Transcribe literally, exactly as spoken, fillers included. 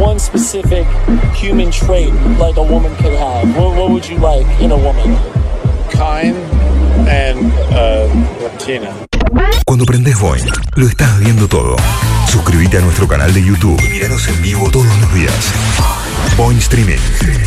one specific human trait like a woman could have, what, what would you like in a woman? Kind and uh, Latina. Cuando prendés Boing, lo estás viendo todo. Suscríbete a nuestro canal de YouTube y míranos en vivo todos los días. Boing Streaming.